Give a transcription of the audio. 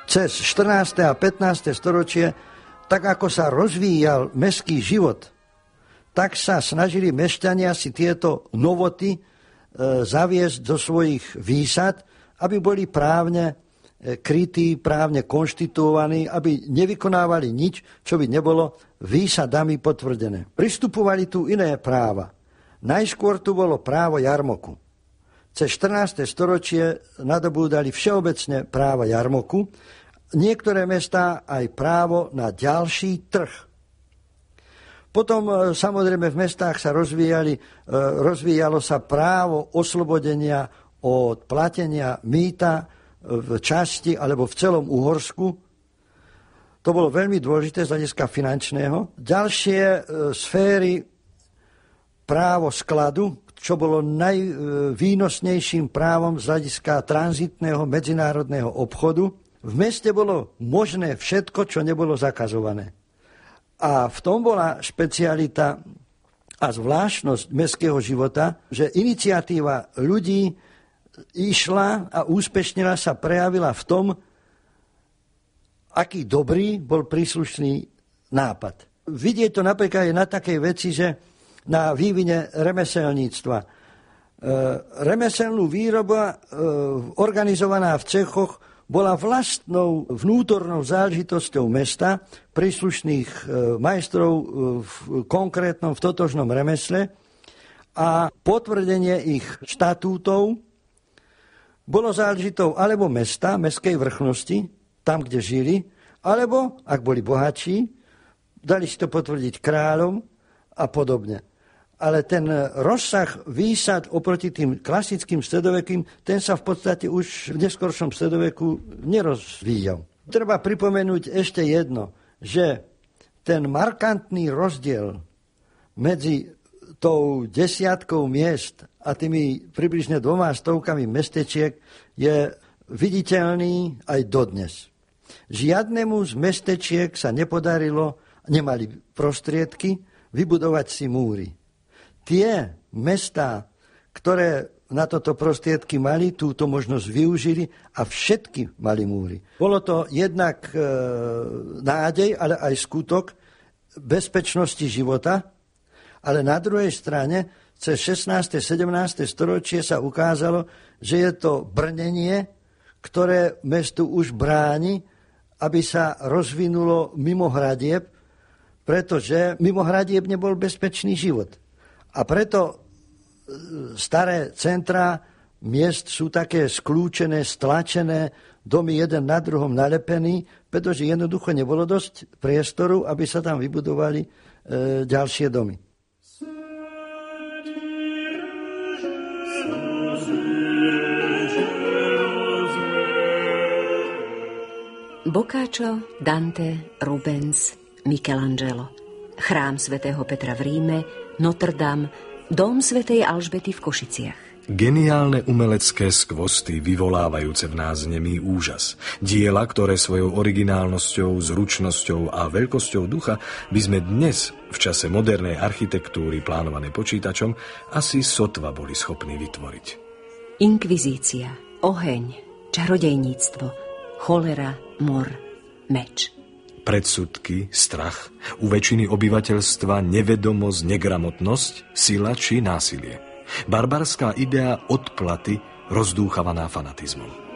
cez 14. a 15. storočie, tak ako sa rozvíjal mestský život, tak sa snažili mešťania si tieto novoty zaviesť do svojich výsad, aby boli právne krytí, právne konštituovaní, aby nevykonávali nič, čo by nebolo výsadami potvrdené. Pristupovali tu iné práva. Najskôr tu bolo právo jarmoku. Cez 14. storočie nadobúdali všeobecne práva jarmoku, niektoré mestá aj právo na ďalší trh. Potom samozrejme v mestách sa rozvíjalo sa právo oslobodenia od platenia mýta v časti alebo v celom Uhorsku. To bolo veľmi dôležité z hľadiska finančného. Ďalšie sféry právo skladu, čo bolo najvýnosnejším právom z hľadiska tranzitného medzinárodného obchodu. V meste bolo možné všetko, čo nebolo zakazované. A v tom bola špecialita a zvláštnosť mestského života, že iniciatíva ľudí išla a úspešne sa prejavila v tom, aký dobrý bol príslušný nápad. Vidieť to napríklad aj na takej veci, že na vývine remeselníctva. Remeselnú výroba organizovaná v cechoch bola vlastnou vnútornou záležitosťou mesta, príslušných majstrov v konkrétnom, v totožnom remesle a potvrdenie ich štatútov bolo záležitou alebo mesta, mestskej vrchnosti, tam, kde žili, alebo, ak boli bohatší, dali si to potvrdiť kráľom a podobne. Ale ten rozsah výsad oproti tým klasickým stredovekým, ten sa v podstate už v neskoršom stredoveku nerozvíjal. Treba pripomenúť ešte jedno, že ten markantný rozdiel medzi tou desiatkou miest a tými približne 200 mestečiek je viditeľný aj dodnes. Žiadnemu z mestečiek sa nepodarilo, nemali prostriedky, vybudovať si múry. Tie mestá, ktoré na toto prostriedky mali, túto možnosť využili a všetky mali múry. Bolo to jednak nádej, ale aj skutok bezpečnosti života, ale na druhej strane cez 16. 17. storočie sa ukázalo, že je to brnenie, ktoré mestu už bráni, aby sa rozvinulo mimo hradieb, pretože mimo hradieb nebol bezpečný život. A preto staré centrá miest sú také skľúčené, stlačené, domy jeden na druhom nalepení, pretože jednoducho nebolo dosť priestoru, aby sa tam vybudovali ďalšie domy. Boccaccio, Dante, Rubens, Michelangelo, chrám svätého Petra v Ríme, Notre Dame, dom svätej Alžbety v Košiciach. Geniálne umelecké skvosty vyvolávajúce v nás nemý úžas. Diela, ktoré svojou originálnosťou, zručnosťou a veľkosťou ducha by sme dnes, v čase modernej architektúry plánované počítačom, asi sotva boli schopní vytvoriť. Inkvizícia, oheň, čarodejníctvo, cholera, mor, meč. Predsudky, strach, u väčšiny obyvateľstva nevedomosť, negramotnosť, sila či násilie. Barbarská idea odplaty rozdúchavaná fanatizmom.